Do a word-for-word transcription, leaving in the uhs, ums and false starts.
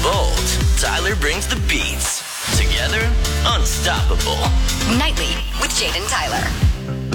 bold, Tyler brings the beats. Together, unstoppable. Nightly with Jade and Tyler.